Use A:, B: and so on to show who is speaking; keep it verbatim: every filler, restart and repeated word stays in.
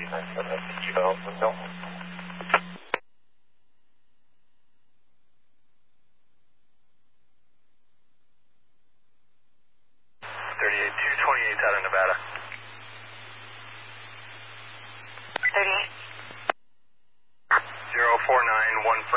A: thirty-eight two twenty-eight out of Nevada.
B: thirty-eight.
A: zero four nine one